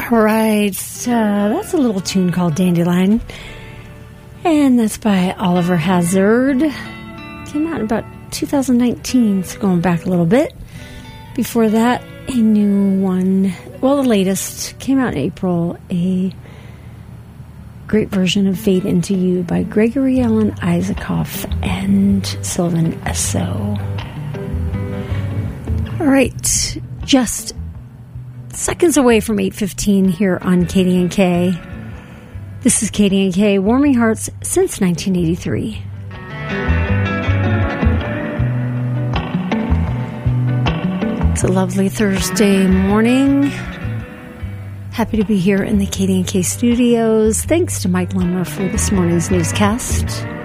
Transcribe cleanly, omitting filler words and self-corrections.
All right, that's a little tune called Dandelion, and that's by Oliver Hazard. Came out in about 2019, so going back a little bit. Before that, a new one, well, the latest, came out in April, a great version of Fade Into You by Gregory Alan Isakov and Sylvan Esso. All right, just seconds away from 8:15 here on KDNK. This is KDNK, warming hearts since 1983. It's a lovely Thursday morning. Happy to be here in the KDNK studios. Thanks to Mike Lummer for this morning's newscast.